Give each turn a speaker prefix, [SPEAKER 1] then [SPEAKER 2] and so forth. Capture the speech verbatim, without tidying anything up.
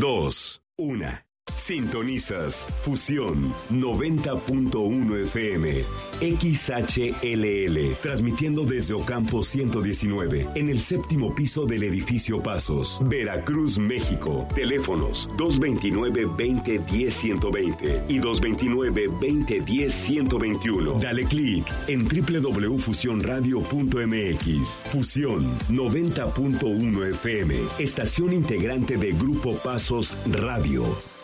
[SPEAKER 1] dos, una. Sintonizas Fusión noventa punto uno F M, X H L L, transmitiendo desde Ocampo ciento diecinueve, en el séptimo piso del edificio Pasos, Veracruz, México. Teléfonos dos veintinueve, veinte, diez, ciento veinte y dos veintinueve, veinte, diez, ciento veintiuno. Dale clic en doble u doble u doble u punto fusión radio punto m x. Fusión noventa punto uno F M, estación integrante de Grupo Pasos Radio.